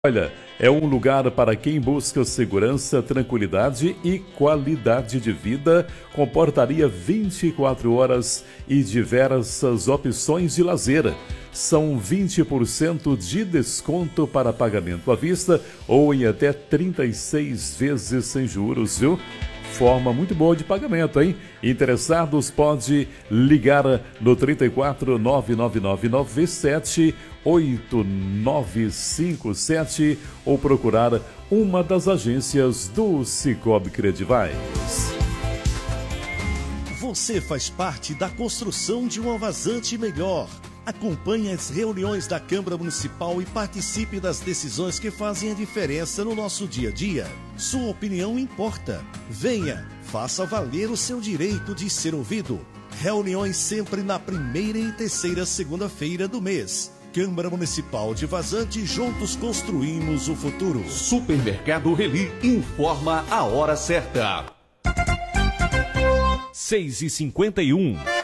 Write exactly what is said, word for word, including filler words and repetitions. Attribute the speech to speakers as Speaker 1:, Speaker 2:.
Speaker 1: Olha, é um lugar para quem busca segurança, tranquilidade e qualidade de vida, com portaria vinte e quatro horas e diversas opções de lazer. São vinte por cento de desconto para pagamento à vista ou em até trinta e seis vezes sem juros, viu? Forma muito boa de pagamento, hein? Interessados pode ligar no trinta e quatro, nove nove nove nove sete oito nove cinco sete ou procurar uma das agências do Sicoob Credivais.
Speaker 2: Você faz parte da construção de uma Vazante melhor. Acompanhe as reuniões da Câmara Municipal e participe das decisões que fazem a diferença no nosso dia a dia. Sua opinião importa. Venha, faça valer o seu direito de ser ouvido. Reuniões sempre na primeira e terceira segunda-feira do mês. Câmara Municipal de Vazante, juntos construímos o futuro.
Speaker 3: Supermercado Reli informa a hora certa. seis e cinquenta e um.